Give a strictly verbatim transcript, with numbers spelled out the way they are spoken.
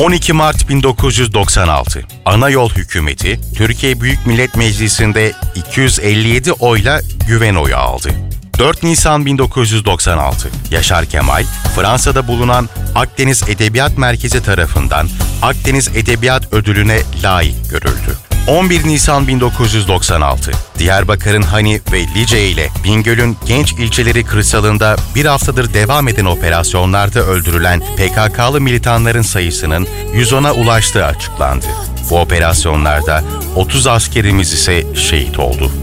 on iki Mart bin dokuz yüz doksan altı. Anayol hükümeti Türkiye Büyük Millet Meclisi'nde iki yüz elli yedi oyla güven oyu aldı. dört Nisan bin dokuz yüz doksan altı. Yaşar Kemal, Fransa'da bulunan Akdeniz Edebiyat Merkezi tarafından Akdeniz Edebiyat Ödülü'ne layık görüldü. on bir Nisan bin dokuz yüz doksan altı. Diyarbakır'ın Hani ve Lice ile Bingöl'ün Genç ilçeleri kırsalında bir haftadır devam eden operasyonlarda öldürülen P K K'lı militanların sayısının yüz ona ulaştığı açıklandı. Bu operasyonlarda otuz askerimiz ise şehit oldu.